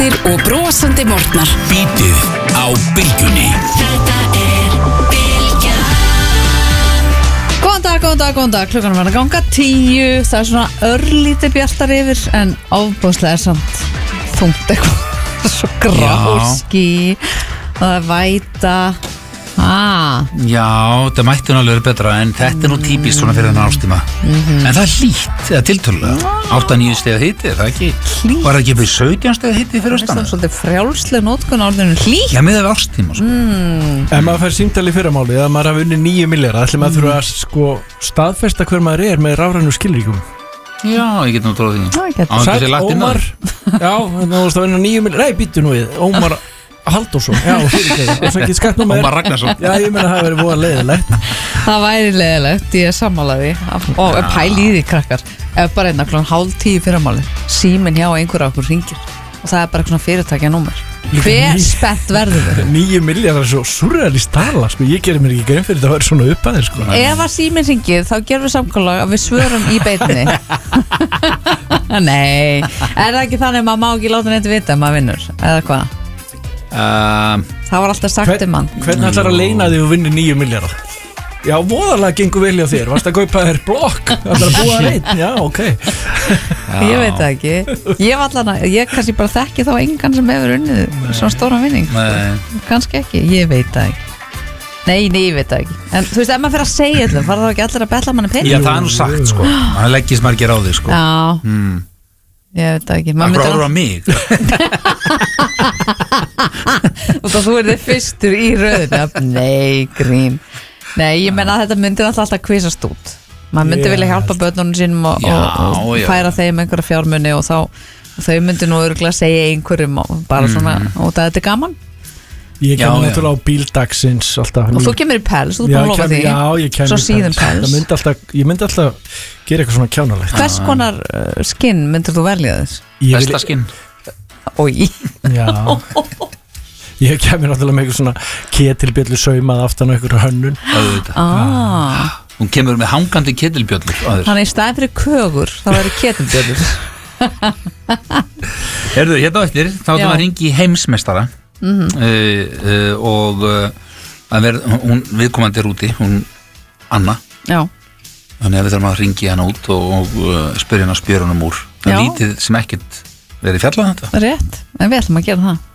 fréttir og brosandi morgnar. Bítið á Bylgjunni. Þetta Bylgjan. Góðan dag, klukkan var að ganga 10. Það svona örlítið bjartar yfir, en ofboðslega samt þungt eitthvað. Svo gráski, það væta. Já, það mætti alveg vera betra, en þetta nú típist svona fyrir þennan ástíma. En það hlýtt, eða tiltölulega 8-9 stiga hiti, það ekki Hlýtt. Var það ekki fyrir 17 stiga hiti fyrir Það austan? er svolítið frjálsleg nótkun á orðinu hlýtt. Já, með það við ástíma sko. Ef maður fær símtal í fyrramáli eða maður hafi unnið 9 milljarða, ætli maður þurfa að sko staðfesta hver maður er með rafrænu skilríkum. Já, ég get nú tróð því Það getur. Á, þetta sé lagt inn á Ómar, já, það varst að vinna 9 milljarða. Nei, býttu nú við, Ómar Halldórsson. Já, fyrirgeðu, það er ekki skattnúmer. Ómar Ragnarsson. Já, ég meina það hafi verið voða leiðilegt. Það væri leiðilegt, ég er sammála því. Og pæli í því, krakkar. Ef bara einna klokkan 9:30 fyrramáli, síminn hjá einhverja okkur hringir og það er bara eitthvað fyrirtækja númer. Hver spennt verður þau? 9 milljarðar er svo surrealist tala, sko. Ég gerir mér ekki grein fyrir þetta að vera svona uppæðir, sko. Ef að síminn hringir, þá gerum við samkomulag að við svörum í beinni. Nei, er það ekki þannig að maður má ekki láta neitt vita að maður vinnur, eða hvað? Það var alltaf sagt um hann. Hvernig ætlar að leina því að vinna 9 milljarðar? Já, voðalega gengur vel hjá þér. Varst að kaupa þér blokk? Ætlar að búa reitt? Já, ok. Ég veit það ekki. Ég kannski bara þekki þá engan sem hefur unnið svona stóran vinning. Nei. Kannski ekki, ég veit það ekki. Nei, ég veit það ekki. En þú veist, ef maður fyrir að segja öllum, fara þá ekki allir að betla manni pening? Já, það er nú sagt sko. Það leggist margir á því sko. Já, ég veit það ekki. Það gróður á mig. Og þú er þið fyrstur í röðinu. Nei, grín. Nei, ég menna að þetta myndi alltaf kvisast út. Maður myndi vilja hjálpa börnunum sínum og færa þeim einhverja fjármuni og þau myndi nú örugglega segja einhverjum bara svona, og það er gaman. Ég kemur náttúrulega á bíldagsins alltaf. Og þú kemur í Pels, þú er búin að lofa því. Já, ég kemur svo síðan Pels. Ég myndi alltaf gera eitthvað svona kjánalegt. Hvers konar skinn myndir þú velja þess? Besta skinn. Ói. Já. Ég kemur náttúrulega með eitthvað svona ketilbjöllu saumað aftan á einhverju hönnun. Hún kemur með hangandi ketilbjöllur. Þannig í staðin fyrir kögur þá verður ketilbjöllur. Herðu, hérna á eftir þá ætlum við að hringi í heimsmeistara og hún viðkomandi er úti, hún Anna. Já. Þannig að við þurfum að hringi hana út og spyrja hana spjörunum úr. Það er lítið sem ekkert verið fjallað þetta. Rétt, en við ætlum að gera það.